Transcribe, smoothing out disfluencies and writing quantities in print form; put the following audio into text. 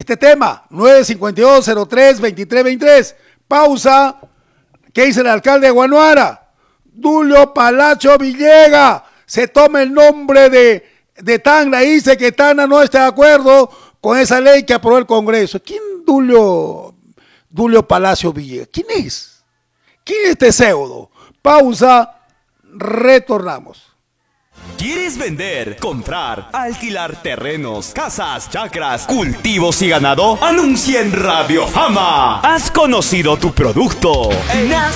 este tema, 952-03-2323. Pausa. ¿Qué dice el alcalde de Guanuara? Dulio Palacio Villegas se toma el nombre de Tacna y dice que Tacna no está de acuerdo con esa ley que aprobó el Congreso. ¿Quién Dulio Palacio Villegas? ¿Quién es? ¿Quién es este pseudo? Pausa, retornamos. ¿Quieres vender, comprar, alquilar terrenos, casas, chacras, cultivos y ganado? Anuncia en Radio Fama. ¿Has conocido tu producto?